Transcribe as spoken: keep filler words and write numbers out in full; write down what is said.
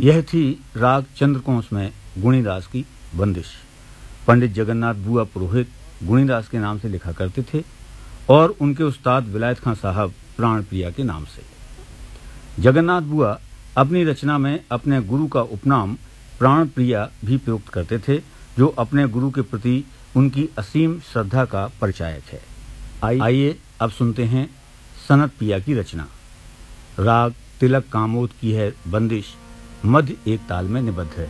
यह थी राग चंद्रकोंस में गुणीदास की बंदिश। पंडित जगन्नाथ बुआ पुरोहित गुणीदास के नाम से लिखा करते थे और उनके उस्ताद विलायत खां साहब प्राण प्रिया के नाम से। जगन्नाथ बुआ अपनी रचना में अपने गुरु का उपनाम प्राण प्रिया भी प्रयुक्त करते थे, जो अपने गुरु के प्रति उनकी असीम श्रद्धा का परिचायक है। आइए अब सुनते हैं सनत पिया की रचना। राग तिलक कामोद की है बंदिश, मध्य एक ताल में निबद्ध है।